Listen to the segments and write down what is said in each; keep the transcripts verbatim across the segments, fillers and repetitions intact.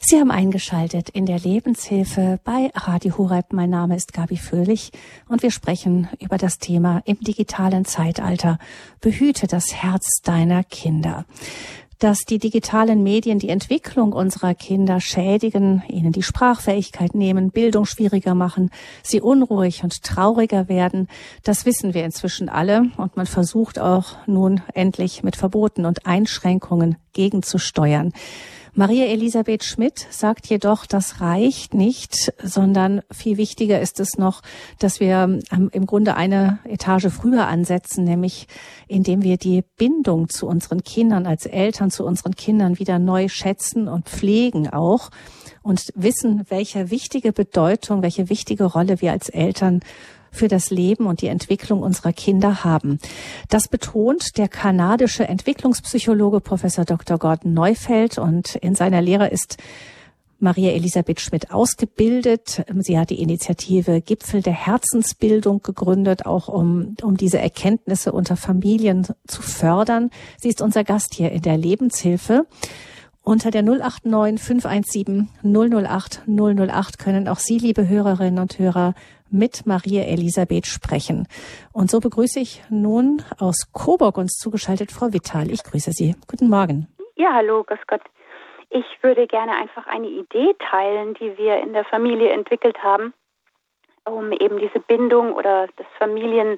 Sie haben eingeschaltet in der Lebenshilfe bei Radio Horeb. Mein Name ist Gabi Fröhlich und wir sprechen über das Thema im digitalen Zeitalter. Behüte das Herz deiner Kinder. Dass die digitalen Medien die Entwicklung unserer Kinder schädigen, ihnen die Sprachfähigkeit nehmen, Bildung schwieriger machen, sie unruhig und trauriger werden, das wissen wir inzwischen alle und man versucht auch nun endlich mit Verboten und Einschränkungen gegenzusteuern. Maria Elisabeth Schmidt sagt jedoch, das reicht nicht, sondern viel wichtiger ist es noch, dass wir im Grunde eine Etage früher ansetzen, nämlich indem wir die Bindung zu unseren Kindern als Eltern, zu unseren Kindern wieder neu schätzen und pflegen auch und wissen, welche wichtige Bedeutung, welche wichtige Rolle wir als Eltern für das Leben und die Entwicklung unserer Kinder haben. Das betont der kanadische Entwicklungspsychologe Professor Doktor Gordon Neufeld und in seiner Lehre ist Maria Elisabeth Schmidt ausgebildet. Sie hat die Initiative Gipfel der Herzensbildung gegründet, auch um, um diese Erkenntnisse unter Familien zu fördern. Sie ist unser Gast hier in der Lebenshilfe. Unter der null acht neun fünf eins sieben null null acht null null acht können auch Sie, liebe Hörerinnen und Hörer, mit Maria Elisabeth sprechen. Und so begrüße ich nun aus Coburg uns zugeschaltet Frau Vittal. Ich grüße Sie. Guten Morgen. Ja, hallo, grüß Gott. Ich würde gerne einfach eine Idee teilen, die wir in der Familie entwickelt haben, um eben diese Bindung oder das Familiengefühl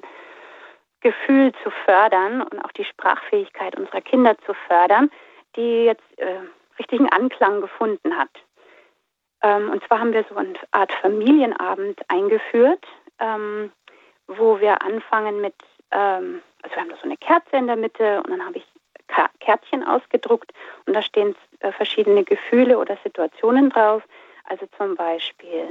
zu fördern und auch die Sprachfähigkeit unserer Kinder zu fördern, die jetzt äh, richtigen Anklang gefunden hat. Ähm, und zwar haben wir so eine Art Familienabend eingeführt, ähm, wo wir anfangen mit, ähm, also wir haben da so eine Kerze in der Mitte und dann habe ich Ka- Kärtchen ausgedruckt und da stehen äh, verschiedene Gefühle oder Situationen drauf, also zum Beispiel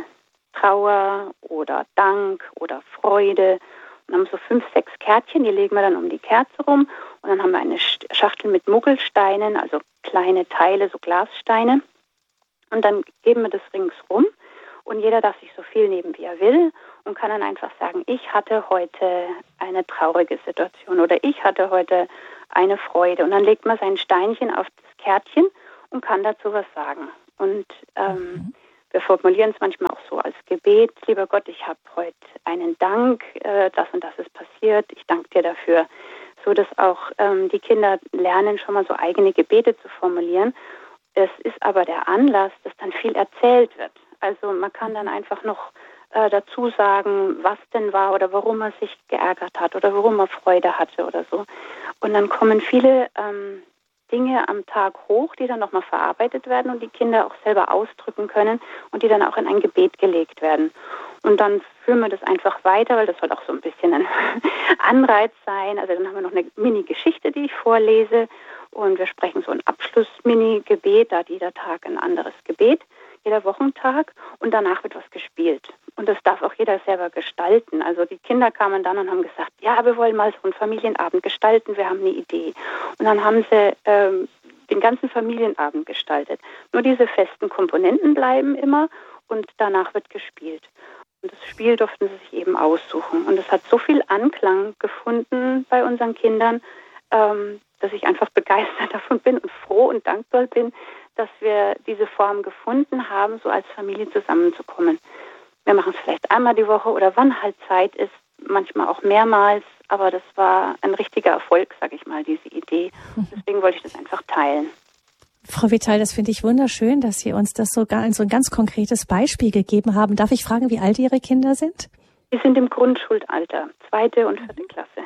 Trauer oder Dank oder Freude. Und haben so fünf, sechs Kärtchen, die legen wir dann um die Kerze rum und dann haben wir eine Schachtel mit Muggelsteinen, also kleine Teile, so Glassteine. Und dann geben wir das ringsrum und jeder darf sich so viel nehmen, wie er will und kann dann einfach sagen, ich hatte heute eine traurige Situation oder ich hatte heute eine Freude. Und dann legt man sein Steinchen auf das Kärtchen und kann dazu was sagen. Und ähm, mhm. wir formulieren es manchmal auch so als Gebet. Lieber Gott, ich habe heute einen Dank, äh, das und das ist passiert. Ich danke dir dafür, so dass auch ähm, die Kinder lernen, schon mal so eigene Gebete zu formulieren. Es ist aber der Anlass, dass dann viel erzählt wird. Also man kann dann einfach noch äh, dazu sagen, was denn war oder warum er sich geärgert hat oder warum er Freude hatte oder so. Und dann kommen viele ähm, Dinge am Tag hoch, die dann nochmal verarbeitet werden und die Kinder auch selber ausdrücken können und die dann auch in ein Gebet gelegt werden. Und dann führen wir das einfach weiter, weil das soll auch so ein bisschen ein Anreiz sein. Also dann haben wir noch eine Mini-Geschichte, die ich vorlese und wir sprechen so ein Abschluss-Mini-Gebet, da hat jeder Tag ein anderes Gebet, jeder Wochentag und danach wird was gespielt. Und das darf auch jeder selber gestalten. Also die Kinder kamen dann und haben gesagt, ja, wir wollen mal so einen Familienabend gestalten, wir haben eine Idee. Und dann haben sie ähm, den ganzen Familienabend gestaltet. Nur diese festen Komponenten bleiben immer und danach wird gespielt. Und das Spiel durften sie sich eben aussuchen. Und es hat so viel Anklang gefunden bei unseren Kindern, ähm, dass ich einfach begeistert davon bin und froh und dankbar bin, dass wir diese Form gefunden haben, so als Familie zusammenzukommen. Wir machen es vielleicht einmal die Woche oder wann halt Zeit ist, manchmal auch mehrmals, aber das war ein richtiger Erfolg, sage ich mal, diese Idee. Deswegen wollte ich das einfach teilen. Frau Vittal, das finde ich wunderschön, dass Sie uns das sogar in so ein ganz konkretes Beispiel gegeben haben. Darf ich fragen, wie alt Ihre Kinder sind? Die sind im Grundschulalter, zweite und vierte Klasse.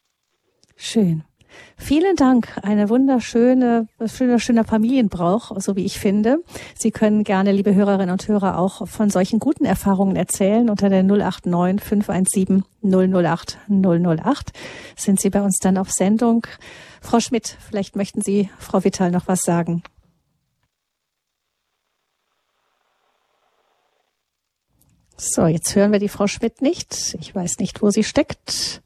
Schön. Vielen Dank. Eine wunderschöne, schöner, schöner Familienbrauch, so wie ich finde. Sie können gerne, liebe Hörerinnen und Hörer, auch von solchen guten Erfahrungen erzählen. Unter der null acht neun fünf eins sieben null null acht null null acht sind Sie bei uns dann auf Sendung. Frau Schmidt, vielleicht möchten Sie, Frau Vittal, noch was sagen. So, jetzt hören wir die Frau Schmidt nicht. Ich weiß nicht, wo sie steckt.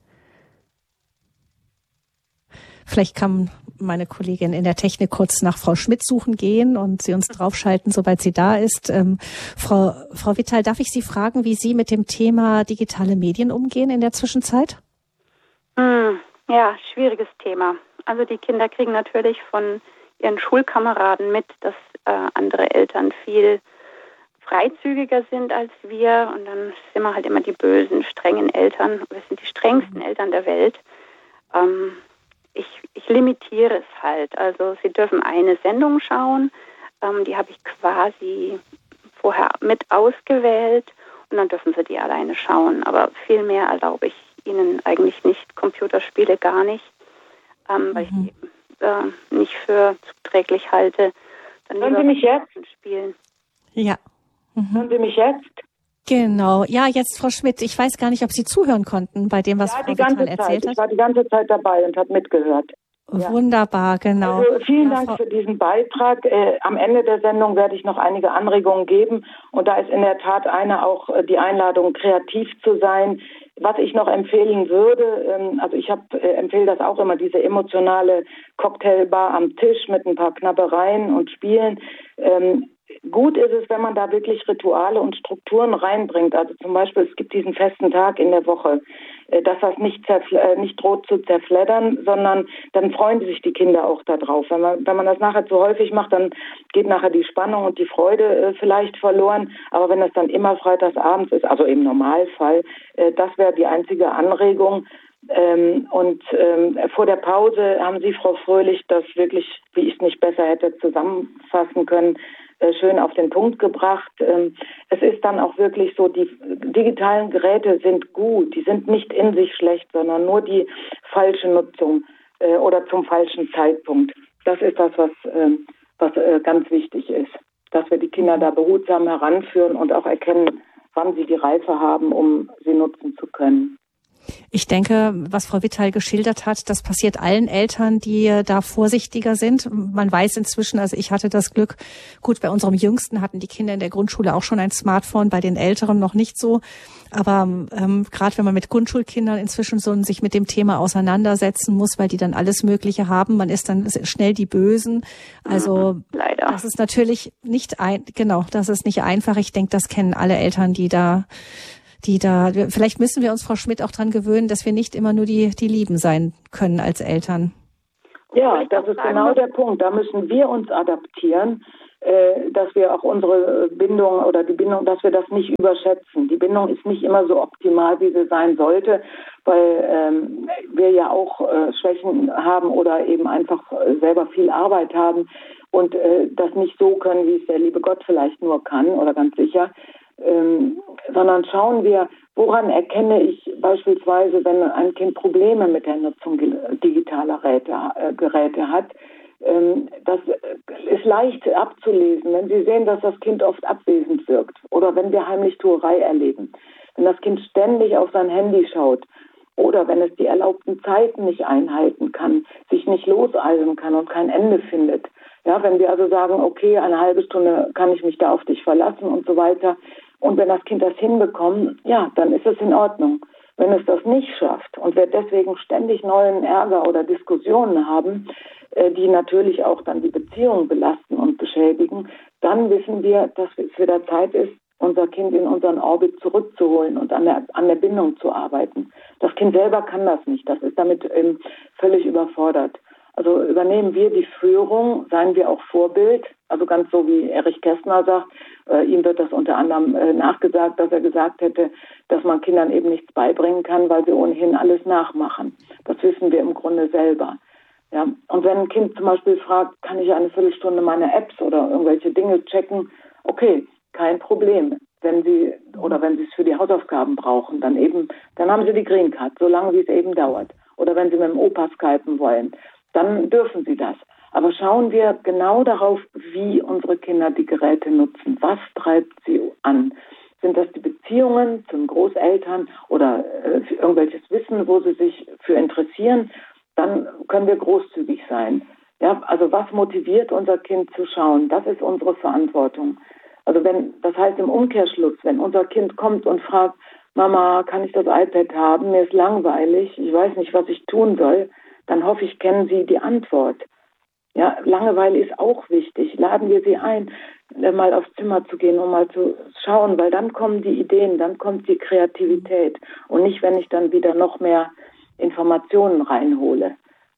Vielleicht kann meine Kollegin in der Technik kurz nach Frau Schmidt suchen gehen und sie uns draufschalten, sobald sie da ist. Ähm, Frau, Frau Vittal, darf ich Sie fragen, wie Sie mit dem Thema digitale Medien umgehen in der Zwischenzeit? Hm, ja, schwieriges Thema. Also die Kinder kriegen natürlich von ihren Schulkameraden mit, dass äh, andere Eltern viel freizügiger sind als wir und dann sind wir halt immer die bösen, strengen Eltern. Wir sind die strengsten Eltern der Welt. Ähm, ich, ich limitiere es halt. Also sie dürfen eine Sendung schauen, ähm, die habe ich quasi vorher mit ausgewählt und dann dürfen sie die alleine schauen. Aber viel mehr erlaube ich ihnen eigentlich nicht, Computerspiele gar nicht, ähm, weil mhm. ich die äh, nicht für zuträglich halte. Dann Hören Sie mich jetzt? Spielen. Ja. Mhm. Hören Sie mich jetzt? Genau. Ja, jetzt Frau Schmidt, ich weiß gar nicht, ob Sie zuhören konnten bei dem, was ja, Frau die ganze Vital erzählt Zeit. hat. Ich war die ganze Zeit dabei und habe mitgehört. Ja. Wunderbar, genau. Also vielen ja, Dank Frau für diesen Beitrag. Äh, am Ende der Sendung werde ich noch einige Anregungen geben. Und da ist in der Tat eine auch äh, die Einladung, kreativ zu sein. Was ich noch empfehlen würde, ähm, also ich hab, äh, empfehle das auch immer, diese emotionale Cocktailbar am Tisch mit ein paar Knabbereien und Spielen. Ähm, Gut ist es, wenn man da wirklich Rituale und Strukturen reinbringt. Also zum Beispiel, es gibt diesen festen Tag in der Woche, dass das nicht, zerfl- nicht droht zu zerfleddern, sondern dann freuen sich die Kinder auch darauf. Wenn man, wenn man das nachher zu häufig macht, dann geht nachher die Spannung und die Freude äh, vielleicht verloren. Aber wenn das dann immer freitags abends ist, also im Normalfall, äh, das wäre die einzige Anregung. Ähm, und ähm, vor der Pause haben Sie, Frau Fröhlich, das wirklich, wie ich es nicht besser hätte zusammenfassen können, äh, schön auf den Punkt gebracht. Ähm, es ist dann auch wirklich so, die digitalen Geräte sind gut, die sind nicht in sich schlecht, sondern nur die falsche Nutzung äh, oder zum falschen Zeitpunkt. Das ist das, was, äh, was äh, ganz wichtig ist, dass wir die Kinder da behutsam heranführen und auch erkennen, wann sie die Reife haben, um sie nutzen zu können. Ich denke, was Frau Vital geschildert hat, das passiert allen Eltern, die da vorsichtiger sind. Man weiß inzwischen, also ich hatte das Glück, gut, bei unserem Jüngsten hatten die Kinder in der Grundschule auch schon ein Smartphone, bei den Älteren noch nicht so. Aber ähm, gerade wenn man mit Grundschulkindern inzwischen so sich mit dem Thema auseinandersetzen muss, weil die dann alles Mögliche haben, man ist dann schnell die Bösen. Also mhm, leider. Das ist natürlich nicht ein, genau, das ist nicht einfach. Ich denke, das kennen alle Eltern, die da die da, vielleicht müssen wir uns, Frau Schmidt, auch dran gewöhnen, dass wir nicht immer nur die, die Lieben sein können als Eltern. Ja, das ist genau der Punkt. Da müssen wir uns adaptieren, äh, dass wir auch unsere Bindung oder die Bindung, dass wir das nicht überschätzen. Die Bindung ist nicht immer so optimal, wie sie sein sollte, weil ähm, wir ja auch äh, Schwächen haben oder eben einfach äh, selber viel Arbeit haben und äh, das nicht so können, wie es der liebe Gott vielleicht nur kann oder ganz sicher. Ähm, sondern schauen wir, woran erkenne ich beispielsweise, wenn ein Kind Probleme mit der Nutzung digitaler Geräte, äh, Geräte hat. Ähm, das ist leicht abzulesen, wenn Sie sehen, dass das Kind oft abwesend wirkt oder wenn wir Heimlichtuerei erleben, wenn das Kind ständig auf sein Handy schaut oder wenn es die erlaubten Zeiten nicht einhalten kann, sich nicht loseisen kann und kein Ende findet. Ja, wenn wir also sagen, okay, eine halbe Stunde kann ich mich da auf dich verlassen und so weiter. Und wenn das Kind das hinbekommt, ja, dann ist es in Ordnung. Wenn es das nicht schafft und wir deswegen ständig neuen Ärger oder Diskussionen haben, äh, die natürlich auch dann die Beziehung belasten und beschädigen, dann wissen wir, dass es wieder Zeit ist, unser Kind in unseren Orbit zurückzuholen und an der, an der Bindung zu arbeiten. Das Kind selber kann das nicht. Das ist damit ähm, völlig überfordert. Also übernehmen wir die Führung, seien wir auch Vorbild, also ganz so wie Erich Kästner sagt, äh, ihm wird das unter anderem äh, nachgesagt, dass er gesagt hätte, dass man Kindern eben nichts beibringen kann, weil sie ohnehin alles nachmachen. Das wissen wir im Grunde selber. Ja. Und wenn ein Kind zum Beispiel fragt, kann ich eine Viertelstunde meine Apps oder irgendwelche Dinge checken, okay, kein Problem. Wenn sie oder wenn sie es für die Hausaufgaben brauchen, dann eben, dann haben sie die Green Card, solange wie es eben dauert. Oder wenn sie mit dem Opa skypen wollen, dann dürfen sie das. Aber schauen wir genau darauf, wie unsere Kinder die Geräte nutzen. Was treibt sie an? Sind das die Beziehungen zu den Großeltern oder äh, irgendwelches Wissen, wo sie sich für interessieren? Dann können wir großzügig sein. Ja, also was motiviert unser Kind zu schauen? Das ist unsere Verantwortung. Also wenn, das heißt im Umkehrschluss, wenn unser Kind kommt und fragt, Mama, kann ich das iPad haben? Mir ist langweilig, ich weiß nicht, was ich tun soll, dann hoffe ich, kennen Sie die Antwort. Ja, Langeweile ist auch wichtig. Laden wir Sie ein, mal aufs Zimmer zu gehen, um mal zu schauen, weil dann kommen die Ideen, dann kommt die Kreativität und nicht, wenn ich dann wieder noch mehr Informationen reinhole.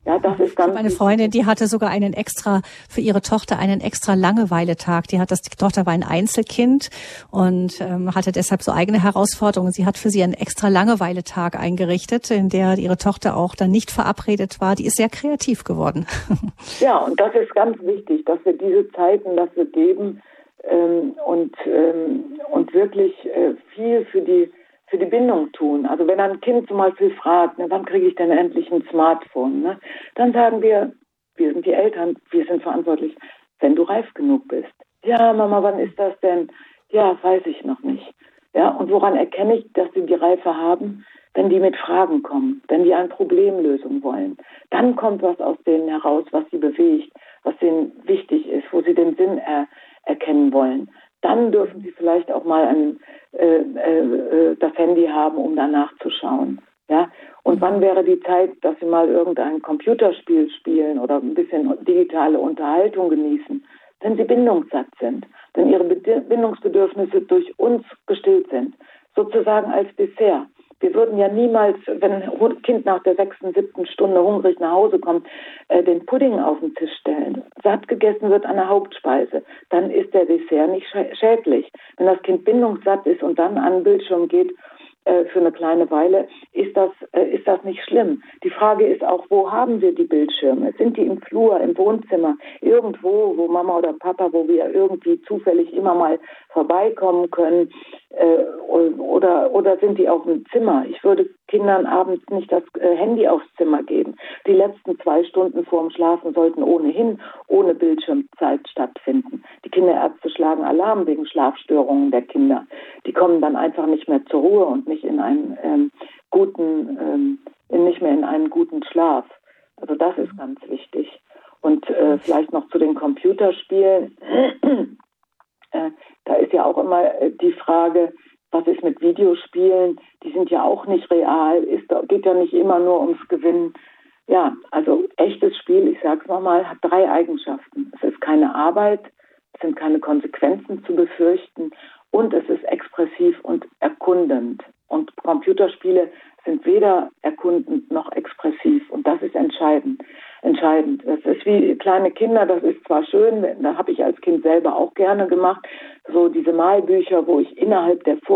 Ja, das ist ganz. Meine Freundin, die hatte sogar einen extra, für ihre Tochter einen extra Langeweiletag. Die hat das, die Tochter war ein Einzelkind und ähm, hatte deshalb so eigene Herausforderungen. Sie hat für sie einen extra Langeweiletag eingerichtet, in der ihre Tochter auch dann nicht verabredet war. Die ist sehr kreativ geworden. Ja, und das ist ganz wichtig, dass wir diese Zeiten, dass wir geben ähm, und ähm, und wirklich äh, viel für die für die Bindung tun. Also wenn ein Kind zum Beispiel fragt, ne, wann kriege ich denn endlich ein Smartphone, ne, dann sagen wir, wir sind die Eltern, wir sind verantwortlich, wenn du reif genug bist. Ja, Mama, wann ist das denn? Ja, weiß ich noch nicht. Ja, und woran erkenne ich, dass sie die Reife haben? Wenn die mit Fragen kommen, wenn die eine Problemlösung wollen. Dann kommt was aus denen heraus, was sie bewegt, was ihnen wichtig ist, wo sie den Sinn er, erkennen wollen. Dann dürfen sie vielleicht auch mal ein, äh, äh, das Handy haben, um danach zu schauen. Ja? Und wann wäre die Zeit, dass sie mal irgendein Computerspiel spielen oder ein bisschen digitale Unterhaltung genießen, wenn sie bindungssatt sind, wenn ihre Bindungsbedürfnisse durch uns gestillt sind, sozusagen als Dessert. Wir würden ja niemals, wenn ein Kind nach der sechsten, siebten Stunde hungrig nach Hause kommt, äh, den Pudding auf den Tisch stellen. Satt gegessen wird an der Hauptspeise. Dann ist der Dessert nicht schädlich. Wenn das Kind bindungssatt ist und dann an den Bildschirm geht äh, für eine kleine Weile, ist das, äh, ist das nicht schlimm. Die Frage ist auch, wo haben wir die Bildschirme? Sind die im Flur, im Wohnzimmer, irgendwo, wo Mama oder Papa, wo wir irgendwie zufällig immer mal vorbeikommen können? Äh, oder, oder sind die auf dem Zimmer? Ich würde Kindern abends nicht das äh, Handy aufs Zimmer geben. Die letzten zwei Stunden vorm Schlafen sollten ohnehin ohne Bildschirmzeit stattfinden. Die Kinderärzte schlagen Alarm wegen Schlafstörungen der Kinder. Die kommen dann einfach nicht mehr zur Ruhe und nicht in einen ähm, guten, ähm, in, nicht mehr in einen guten Schlaf. Also das ist ganz wichtig. Und äh, vielleicht noch zu den Computerspielen. äh, da ist ja auch immer äh, die Frage, was ist mit Videospielen? Die sind ja auch nicht real. Ist, geht ja nicht immer nur ums Gewinnen. Ja, also echtes Spiel, ich sage es nochmal, hat drei Eigenschaften. Es ist keine Arbeit, es sind keine Konsequenzen zu befürchten und es ist expressiv und erkundend. Und Computerspiele sind weder erkundend noch expressiv und das ist entscheidend. Entscheidend. Das ist wie kleine Kinder, das ist zwar schön, da habe ich als Kind selber auch gerne gemacht, so diese Malbücher, wo ich innerhalb der